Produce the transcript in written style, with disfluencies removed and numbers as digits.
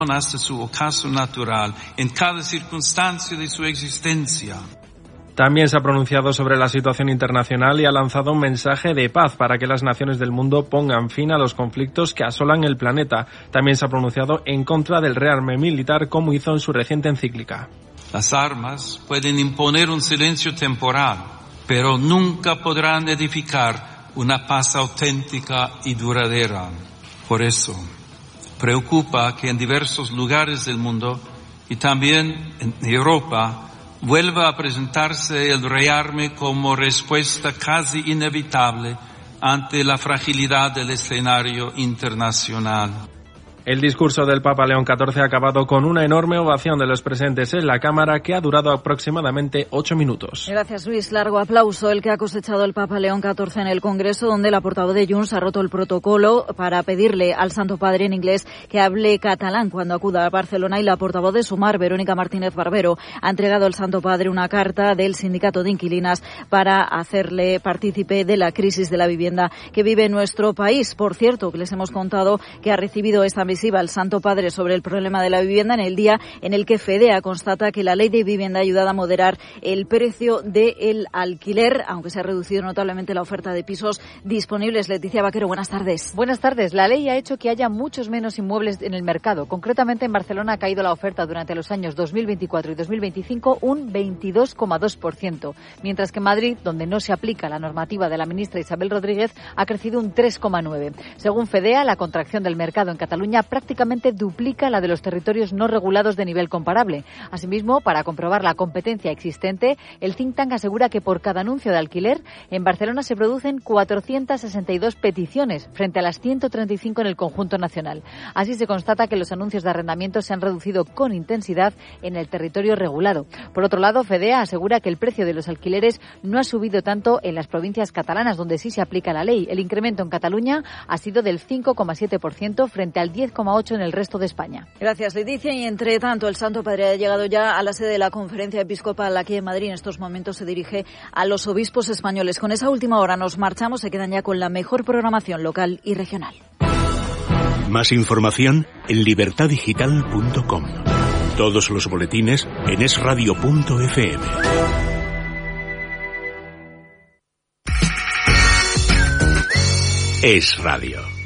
hasta su ocaso natural, en cada circunstancia de su existencia. También se ha pronunciado sobre la situación internacional y ha lanzado un mensaje de paz para que las naciones del mundo pongan fin a los conflictos que asolan el planeta. También se ha pronunciado en contra del rearme militar, como hizo en su reciente encíclica. Las armas pueden imponer un silencio temporal, pero nunca podrán edificar una paz auténtica y duradera. Por eso, preocupa que en diversos lugares del mundo y también en Europa vuelva a presentarse el rearme como respuesta casi inevitable ante la fragilidad del escenario internacional. El discurso del Papa León XIV ha acabado con una enorme ovación de los presentes en la Cámara, que ha durado aproximadamente 8 minutos. Gracias, Luis. Largo aplauso el que ha cosechado el Papa León XIV en el Congreso, donde la portavoz de Junts ha roto el protocolo para pedirle al Santo Padre en inglés que hable catalán cuando acuda a Barcelona, y la portavoz de Sumar, Verónica Martínez Barbero, ha entregado al Santo Padre una carta del Sindicato de Inquilinas para hacerle partícipe de la crisis de la vivienda que vive nuestro país. Por cierto, que les hemos contado que ha recibido esta visiva el Santo Padre sobre el problema de la vivienda en el día en el que FEDEA constata que la ley de vivienda ha ayudado a moderar el precio del alquiler, aunque se ha reducido notablemente la oferta de pisos disponibles. Leticia Vaquero, buenas tardes. Buenas tardes. La ley ha hecho que haya muchos menos inmuebles en el mercado. Concretamente, en Barcelona ha caído la oferta durante los años 2024 y 2025 un 22,2%, mientras que en Madrid, donde no se aplica la normativa de la ministra Isabel Rodríguez, ha crecido un 3,9%. Según FEDEA, la contracción del mercado en Cataluña prácticamente duplica la de los territorios no regulados de nivel comparable. Asimismo, para comprobar la competencia existente, el think tank asegura que por cada anuncio de alquiler, en Barcelona se producen 462 peticiones frente a las 135 en el conjunto nacional. Así se constata que los anuncios de arrendamiento se han reducido con intensidad en el territorio regulado. Por otro lado, FEDEA asegura que el precio de los alquileres no ha subido tanto en las provincias catalanas, donde sí se aplica la ley. El incremento en Cataluña ha sido del 5,7% frente al 10,8% en el resto de España. Gracias, Leticia. Y entre tanto, el Santo Padre ha llegado ya a la sede de la Conferencia Episcopal aquí en Madrid. En estos momentos se dirige a los obispos españoles. Con esa última hora nos marchamos. Se quedan ya con la mejor programación local y regional. Más información en libertadigital.com. Todos los boletines en esradio.fm. Es Radio.